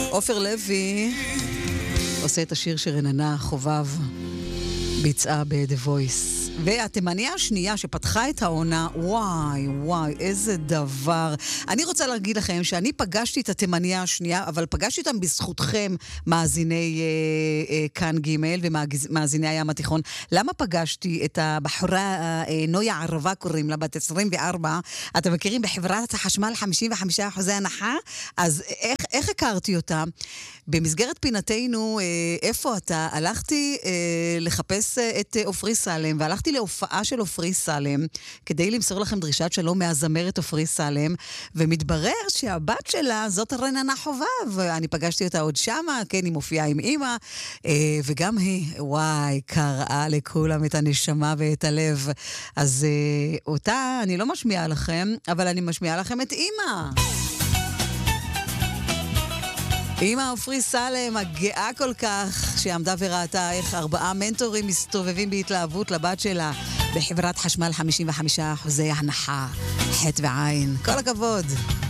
עופר לוי עושה את השיר שרננה חובב ביצעה ב-The Voice. והתימניה השנייה שפתחה את העונה, וואי, איזה דבר. אני רוצה להגיד לכם שאני פגשתי את התימניה השנייה, אבל פגשתי אותם בזכותכם, מאזיני כאן ג' ומאזיני הים התיכון. למה פגשתי את הבחורה נויה ערבה, קוראים לה, בת 24, אתם מכירים בחברת החשמל 55% הנחה? אז איך הכרתי אותה? במסגרת פינתנו, איפה אתה? הלכתי לחפש את עופרי סלם, והלכתי להופעה של עופרי סלם, כדי למסור לכם דרישת שלום מהזמרת עופרי סלם, ומתברר שהבת שלה זאת רננה חובב. אני פגשתי אותה עוד שמה, כן, היא מופיעה עם אמא, וגם היא, וואי, קראה לכולם את הנשמה ואת הלב. אז אותה אני לא משמיעה לכם, אבל אני משמיעה לכם את אמא. אמא עופרי סלם, הגאה כל כך, שעמדה וראתה איך 4 מנטורים מסתובבים בהתלהבות לבת שלה בחברת חשמל 55% הנחה, חטא ועין. כל הכבוד.